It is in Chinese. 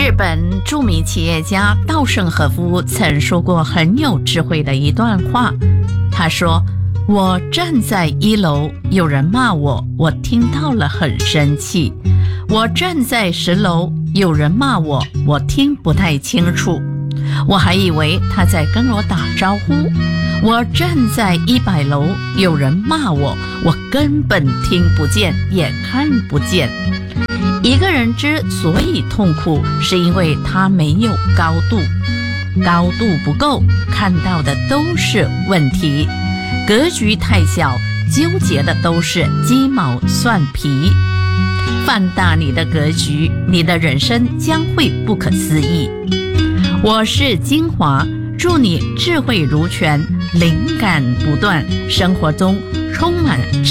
日本著名企业家稻盛和夫曾说过很有智慧的一段话。他说：“我站在1楼，有人骂我，我听到了很生气；我站在10楼，有人骂我，我听不太清楚。我还以为他在跟我打招呼。我站在100楼，有人骂我，我根本听不见，也看不见。”一个人之所以痛苦，是因为他没有高度，高度不够，看到的都是问题，格局太小，纠结的都是鸡毛蒜皮。放大你的格局，你的人生将会不可思议。我是金华，祝你智慧如泉，灵感不断，生活中充满